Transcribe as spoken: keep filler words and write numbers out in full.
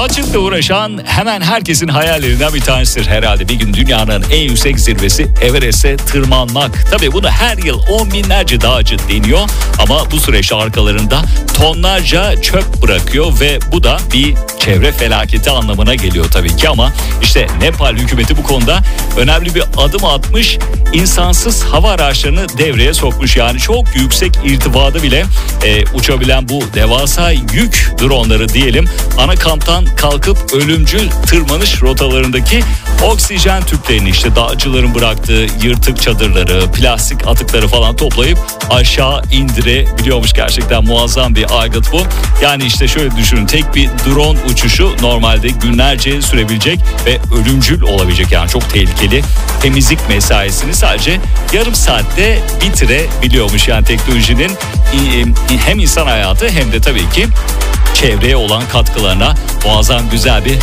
Dağcılıkla uğraşan hemen herkesin hayallerinden bir tanesidir herhalde. Bir gün dünyanın en yüksek zirvesi Everest'e tırmanmak. Tabii bunu her yıl on binlerce dağcı deniyor ama bu süreç arkalarında tonlarca çöp bırakıyor ve bu da bir çevre felaketi anlamına geliyor tabii ki. Ama işte Nepal hükümeti bu konuda önemli bir adım atmış. İnsansız hava araçlarını devreye sokmuş. Yani çok yüksek irtifada bile e, uçabilen bu devasa yük dronları diyelim ana kamptan kalkıp ölümcül tırmanış rotalarındaki oksijen tüplerini, işte dağcıların bıraktığı yırtık çadırları, plastik atıkları falan toplayıp aşağı indirebiliyormuş. Gerçekten muazzam bir aygıt bu. Yani işte şöyle düşünün, tek bir drone uçuşu normalde günlerce sürebilecek ve ölümcül olabilecek, yani çok tehlikeli temizlik mesaisini sadece yarım saatte bitirebiliyormuş. Yani teknolojinin hem insan hayatı hem de tabii ki çevreye olan katkılarına muazzam güzel bir